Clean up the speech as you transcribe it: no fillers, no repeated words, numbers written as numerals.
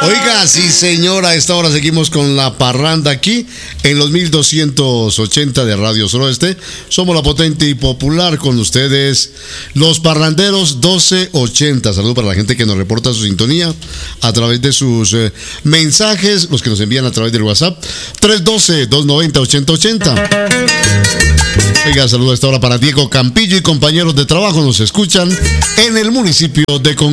Oiga, sí señora, a esta hora seguimos con la parranda aquí en los 1280 de Radio Suroeste. Somos la potente y popular con ustedes, los parranderos 1280. Saludos para la gente que nos reporta su sintonía a través de sus mensajes, los que nos envían a través del WhatsApp 312-290-8080. Oiga, saludos a esta hora para Diego Campillo y compañeros de trabajo, nos escuchan en el municipio de Concón.